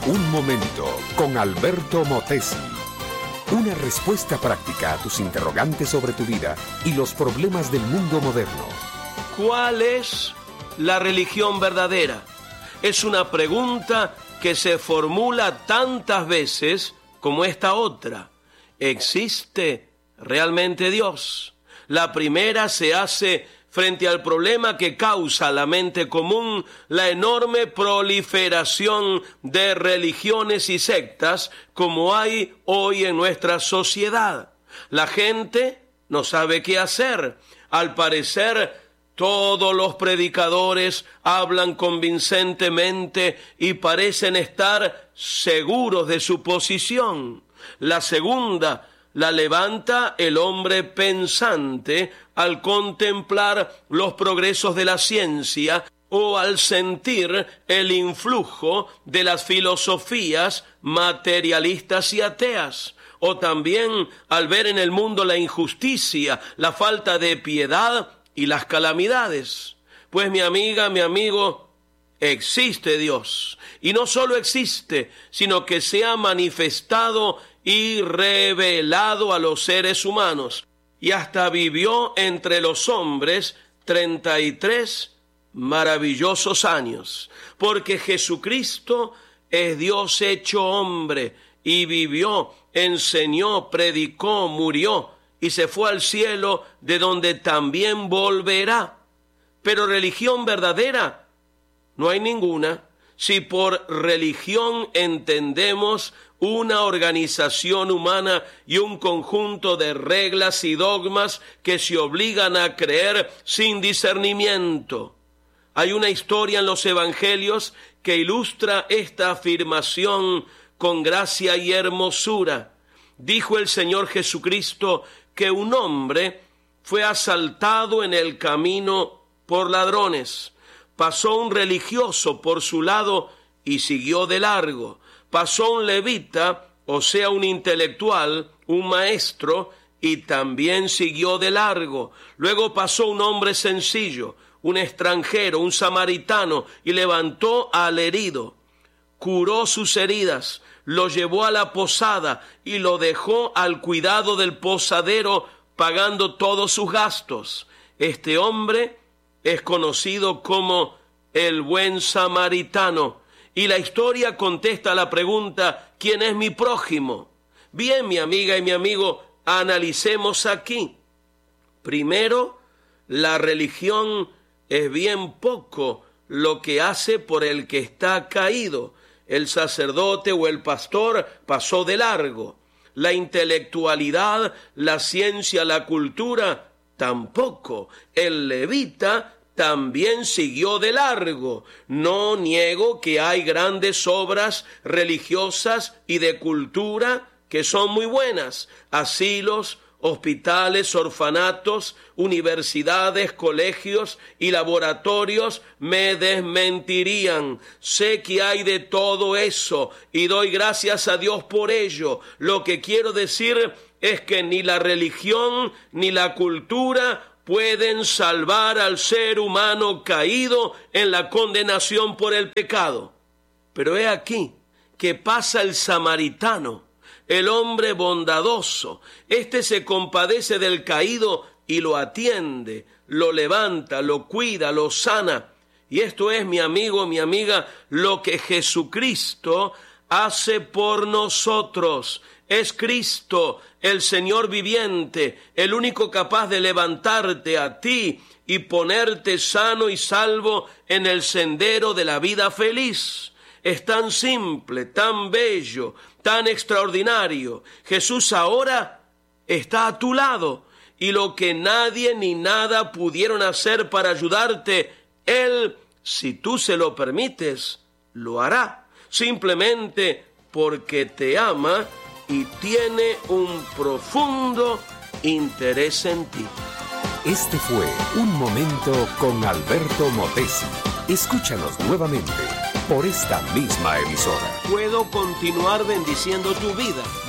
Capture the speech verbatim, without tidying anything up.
Un momento con Alberto Motesi. Una respuesta práctica a tus interrogantes sobre tu vida y los problemas del mundo moderno. ¿Cuál es la religión verdadera? Es una pregunta que se formula tantas veces como esta otra. ¿Existe realmente Dios? La primera se hace frente al problema que causa a la mente común la enorme proliferación de religiones y sectas como hay hoy en nuestra sociedad. La gente no sabe qué hacer. Al parecer, todos los predicadores hablan convincentemente y parecen estar seguros de su posición. La segunda la levanta el hombre pensante al contemplar los progresos de la ciencia o al sentir el influjo de las filosofías materialistas y ateas, o también al ver en el mundo la injusticia, la falta de piedad y las calamidades. Pues mi amiga, mi amigo, existe Dios, y no solo existe, sino que se ha manifestado y revelado a los seres humanos, y hasta vivió entre los hombres treinta y tres maravillosos años, porque Jesucristo es Dios hecho hombre, y vivió, enseñó, predicó, murió, y se fue al cielo, de donde también volverá. Pero religión verdadera no hay ninguna. Si por religión entendemos una organización humana y un conjunto de reglas y dogmas que se obligan a creer sin discernimiento. Hay una historia en los evangelios que ilustra esta afirmación con gracia y hermosura. Dijo el Señor Jesucristo que un hombre fue asaltado en el camino por ladrones. Pasó un religioso por su lado y siguió de largo. Pasó un levita, o sea, un intelectual, un maestro, y también siguió de largo. Luego pasó un hombre sencillo, un extranjero, un samaritano, y levantó al herido. Curó sus heridas, lo llevó a la posada y lo dejó al cuidado del posadero, pagando todos sus gastos. Este hombre es conocido como el buen samaritano, y la historia contesta la pregunta: ¿quién es mi prójimo? Bien, mi amiga y mi amigo, analicemos aquí. Primero, la religión es bien poco lo que hace por el que está caído. El sacerdote o el pastor pasó de largo. La intelectualidad, la ciencia, la cultura, tampoco. El levita también siguió de largo. No niego que hay grandes obras religiosas y de cultura que son muy buenas. Asilos, hospitales, orfanatos, universidades, colegios y laboratorios me desmentirían. Sé que hay de todo eso y doy gracias a Dios por ello. Lo que quiero decir es que ni la religión ni la cultura pueden salvar al ser humano caído en la condenación por el pecado. Pero he aquí que pasa el samaritano, el hombre bondadoso. Este se compadece del caído y lo atiende, lo levanta, lo cuida, lo sana. Y esto es, mi amigo, mi amiga, lo que Jesucristo hace por nosotros. Es Cristo, el Señor viviente, el único capaz de levantarte a ti y ponerte sano y salvo en el sendero de la vida feliz. Es tan simple, tan bello, tan extraordinario. Jesús ahora está a tu lado, y lo que nadie ni nada pudieron hacer para ayudarte, Él, si tú se lo permites, lo hará. Simplemente porque te ama y tiene un profundo interés en ti. Este fue Un Momento con Alberto Motesi. Escúchanos nuevamente por esta misma emisora. Puedo continuar bendiciendo tu vida.